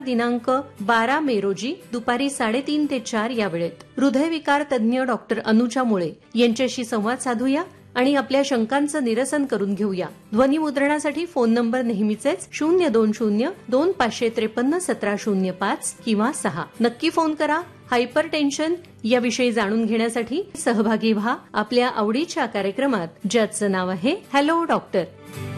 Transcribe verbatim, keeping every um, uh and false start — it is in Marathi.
दिनांक बारा मे रोजी दुपारी साडेतीन ते चार या वेळेत हृदयविकार तज्ज्ञ डॉक्टर अनुजा मुळे यांच्याशी संवाद साधूया आणि आपल्या शंकांचं निरसन करून घेऊया. ध्वनिमुद्रणासाठी फोन नंबर नेहमीचेच शून्य दोन शून्य दोन पाचशे त्रेपन्न सतरा शून्य पाच किंवा सहा. नक्की फोन करा. हायपर टेन्शन याविषयी जाणून घेण्यासाठी सहभागी व्हा आपल्या आवडीच्या कार्यक्रमात, ज्याचं नाव आहे हॅलो डॉक्टर.